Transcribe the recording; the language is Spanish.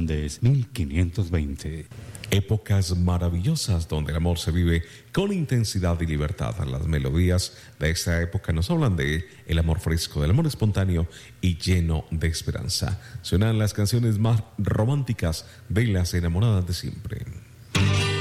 donde es 1520. Épocas maravillosas donde el amor se vive con intensidad y libertad. Las melodías de esta época nos hablan de el amor fresco, del amor espontáneo y lleno de esperanza. Suenan las canciones más románticas de las enamoradas de siempre.